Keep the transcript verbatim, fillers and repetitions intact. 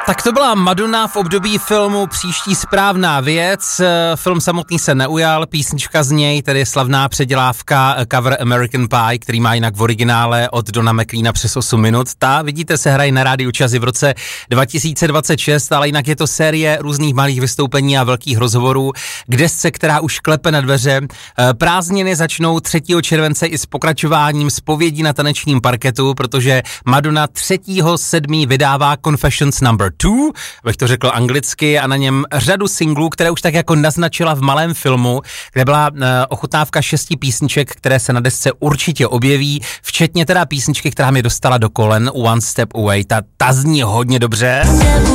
Tak to byla Madonna v období filmu Příští správná věc. Film samotný se neujal, písnička z něj, tedy slavná předělávka cover American Pie, který má jinak v originále od Dona McLeana přes osm minut. Ta, vidíte, se hraje na rádiu Čas i v roce dva tisíce dvacet šest, ale jinak je to série různých malých vystoupení a velkých rozhovorů k desce, která už klepe na dveře. Prázdniny začnou třetího července i s pokračováním zpovědí na tanečním parketu, protože Madonna třetího sedmého vydává Confessions number two, abych to řekl anglicky, a na něm řadu singlů, které už tak jako naznačila v malém filmu, kde byla uh, ochutnávka šesti písniček, které se na desce určitě objeví, včetně teda písničky, která mi dostala do kolen, One Step Away, ta, ta zní hodně dobře.